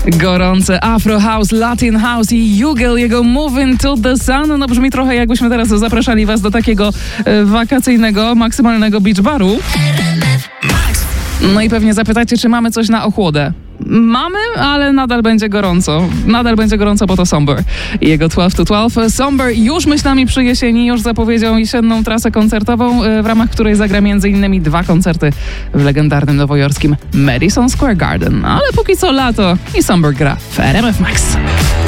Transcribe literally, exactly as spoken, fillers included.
Gorące Afro House, Latin House i Jugel, jego Moving to the Sun. No brzmi trochę jakbyśmy teraz zapraszali was do takiego e, wakacyjnego, maksymalnego beach baru. No i pewnie zapytacie, czy mamy coś na ochłodę. Mamy, ale nadal będzie gorąco. Nadal będzie gorąco, bo to Somber. I jego dwanaście to dwanaście. Somber już myślami przy jesieni, już zapowiedział jesienną trasę koncertową, w ramach której zagra m.in. dwa koncerty w legendarnym nowojorskim Madison Square Garden. Ale póki co lato i Somber gra w R M F Max.